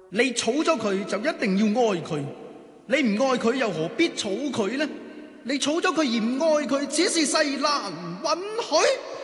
你儲咗佢就一定要愛佢，你唔愛佢又何必儲佢呢？你儲咗佢而唔愛佢，只是世難允許。